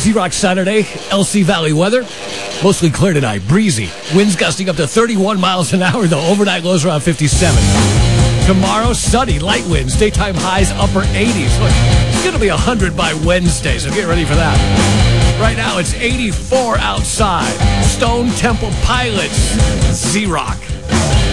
Xerox Saturday, LC Valley weather. Mostly clear tonight, breezy. Winds gusting up to 31 miles an hour, though. Overnight lows around 57. Tomorrow, sunny, light winds. Daytime highs, upper 80s. Look, it's going to be 100 by Wednesday, so get ready for that. Right now, it's 84 outside. Stone Temple Pilots, Xerox.